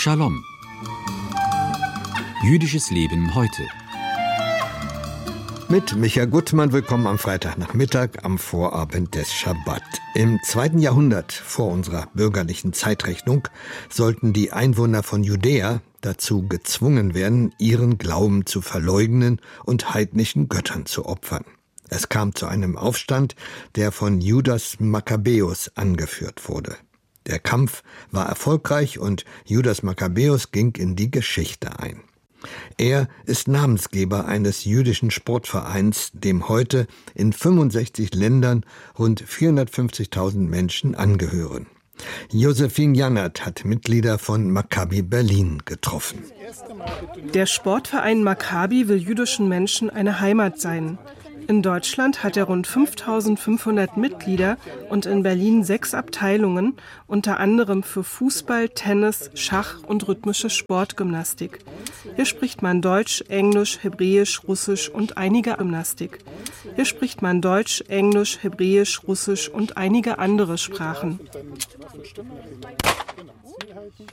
Shalom. Jüdisches Leben heute. Mit Michael Gutmann, willkommen am Freitagnachmittag, am Vorabend des Schabbat. Im 2. Jahrhundert vor unserer bürgerlichen Zeitrechnung sollten die Einwohner von Judäa dazu gezwungen werden, ihren Glauben zu verleugnen und heidnischen Göttern zu opfern. Es kam zu einem Aufstand, der von Judas Makkabäus angeführt wurde. Der Kampf war erfolgreich und Judas Makkabäus ging in die Geschichte ein. Er ist Namensgeber eines jüdischen Sportvereins, dem heute in 65 Ländern rund 450.000 Menschen angehören. Josephine Jannert hat Mitglieder von Maccabi Berlin getroffen. Der Sportverein Maccabi will jüdischen Menschen eine Heimat sein. In Deutschland hat er rund 5.500 Mitglieder und in Berlin 6 Abteilungen, unter anderem für Fußball, Tennis, Schach und rhythmische Sportgymnastik. Hier spricht man Deutsch, Englisch, Hebräisch, Russisch und einige Gymnastik. Hier spricht man Deutsch, Englisch, Hebräisch, Russisch und einige andere Sprachen.